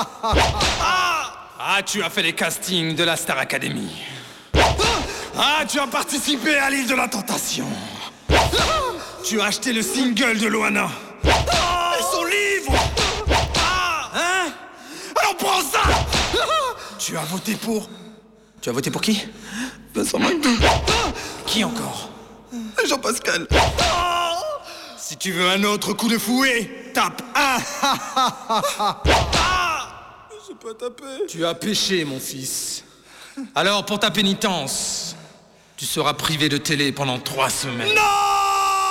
Ah, tu as fait les castings de la Star Academy. Ah, tu as participé à l'île de la Tentation. Tu as acheté le single de Loana. Et son livre. Hein? Alors prends ça. Tu as voté pour... Tu as voté pour qui? Vincent McDoux. Qui encore? Jean-Pascal. Si tu veux un autre coup de fouet, tape 1. J'ai pas tapé. Tu as péché, mon fils. Alors, pour ta pénitence, tu seras privé de télé pendant 3 semaines. Non!